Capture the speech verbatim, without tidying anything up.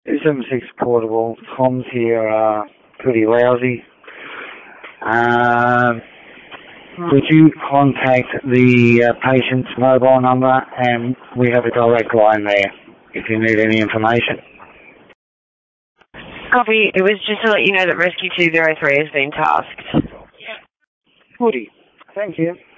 two seven six portable. Comms here are pretty lousy. Uh, would you contact the uh, patient's mobile number, and we have a direct line there if you need any information. Copy. It was just to let you know that Rescue two zero three has been tasked. Woody. Thank you.